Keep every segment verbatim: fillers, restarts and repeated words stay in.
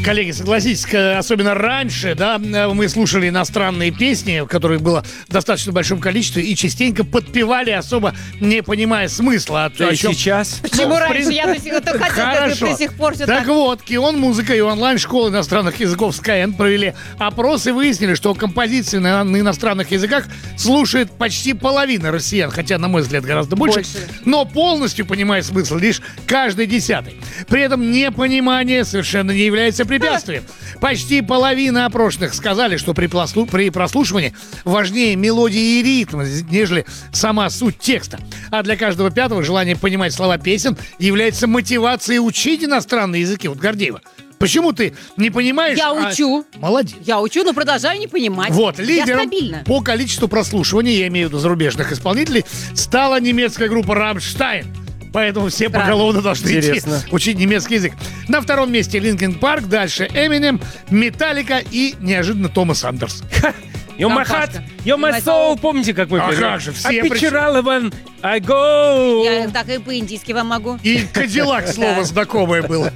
Коллеги, согласитесь, особенно раньше, да, мы слушали иностранные песни, которых было достаточно большом количестве, и частенько подпевали, особо не понимая смысла. Да и сейчас? Почему раньше? Я до сих пор, хотя до сих пор все так. Так вот, Кион Музыка и онлайн-школы иностранных языков Skyeng провели опрос и выяснили, что композиции на, на иностранных языках слушает почти половина россиян, хотя, на мой взгляд, гораздо больше, больше. Но полностью понимает смысл лишь каждый десятый. При этом непонимание совершенно не является препятствием. Почти половина опрошенных сказали, что при, прослу... при прослушивании важнее мелодия и ритм, нежели сама суть текста. А для каждого пятого желание понимать слова песен является мотивацией учить иностранные языки. Вот Гордеева. Почему ты не понимаешь? Я учу. А... Молодец. Я учу, но продолжаю не понимать. Вот, лидером по количеству прослушиваний, я имею в виду зарубежных исполнителей, стала немецкая группа «Рамштайн». Поэтому все Правда. поголовно должны Интересно. идти учить немецкий язык. На втором месте Linkin Park, дальше Eminem, Metallica и неожиданно Томас Андерс. You're my heart, you're my soul. Помните, как мы пели? Ага же, все I picture when I go. Я так и по-индийски вам могу. И Кадиллак слово знакомое было.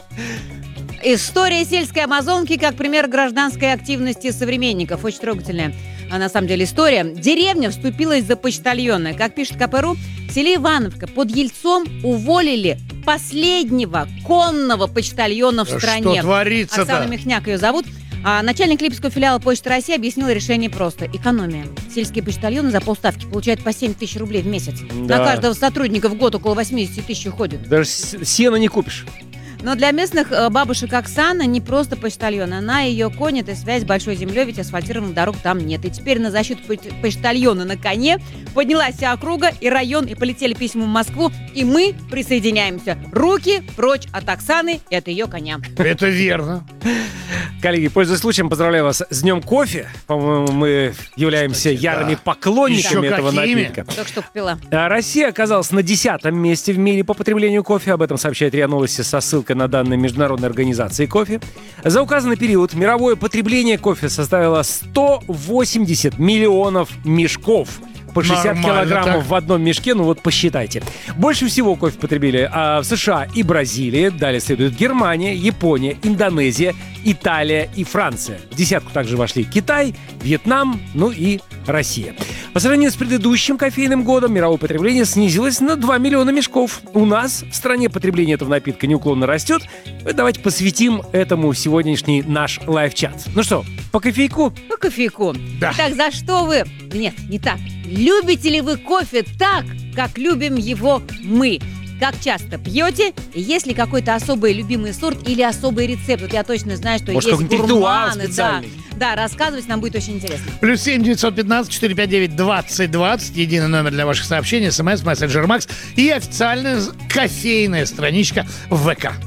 История сельской амазонки как пример гражданской активности современников. Очень трогательная, а на самом деле, история. Деревня вступилась за почтальона. Как пишет ка пэ эр у, в селе Ивановка под Ельцом уволили последнего конного почтальона в да стране. Что творится-то? Оксана Михняк ее зовут. А начальник Липецкого филиала Почты России объяснил решение просто. Экономия. Сельские почтальоны за полставки получают по семь тысяч рублей в месяц. Да. На каждого сотрудника в год около восемьдесят тысяч уходит. Даже сена не купишь. Но для местных бабушек Оксана не просто почтальон. Она ее конь, это связь с большой землей, ведь асфальтированных дорог там нет. И теперь на защиту почтальона на коне поднялась вся округа и район, и полетели письма в Москву, и мы присоединяемся. Руки прочь от Оксаны и от ее коня. Это верно. Коллеги, пользуясь случаем, поздравляю вас с Днем кофе. По-моему, мы являемся Кстати, ярыми да. поклонниками Еще этого какими? напитка. Только что попила. Россия оказалась на десятом месте в мире по потреблению кофе. Об этом сообщает РИА Новости со ссылкой на данные Международной организации кофе. За указанный период мировое потребление кофе составило сто восемьдесят миллионов мешков. По шестьдесят килограммов так. в одном мешке, ну вот посчитайте. Больше всего кофе потребили а, в США и Бразилии. Далее следует Германия, Япония, Индонезия, Италия и Франция. В десятку также вошли Китай, Вьетнам, ну и Россия. По сравнению с предыдущим кофейным годом мировое потребление снизилось на два миллиона мешков. У нас в стране потребление этого напитка неуклонно растет. Давайте посвятим этому сегодняшний наш лайв-чат. Ну что, по кофейку? По кофейку. Да. Итак, за что вы... Нет, не так. Любите ли вы кофе так, как любим его мы? Как часто пьете? Есть ли какой-то особый любимый сорт или особый рецепт? Вот я точно знаю, что Может, есть гурманы. Да, да, рассказывать нам будет очень интересно. Плюс семь девятьсот пятнадцать четыре пять девять двадцать двадцать. Единый номер для ваших сообщений. СМС, мессенджер Макс. И официальная кофейная страничка в ВК.